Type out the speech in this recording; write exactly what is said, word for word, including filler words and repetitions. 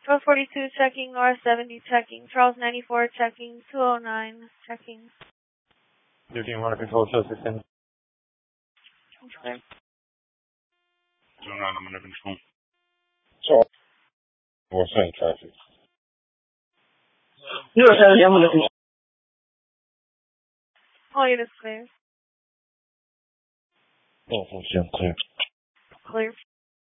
twelve forty-two checking, North seventy checking, Charles ninety-four checking, two oh nine checking. thirteen one control, show sixteen. Okay. two oh nine, I'm under control. So, we're saying traffic. zero seven, I'm under control. All units clear. Oh, clear. Clear.